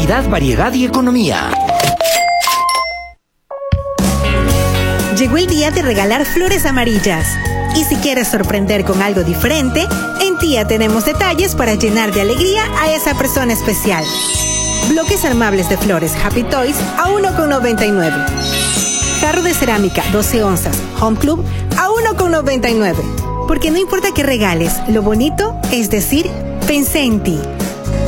calidad, variedad y economía. Llegó el día de regalar flores amarillas. Y si quieres sorprender con algo diferente, en Tía tenemos detalles para llenar de alegría a esa persona especial. Bloques armables de flores Happy Toys a $1,99. Jarro de cerámica 12 onzas Home Club a $1,99. Porque no importa qué regales, lo bonito es decir, pensé en ti.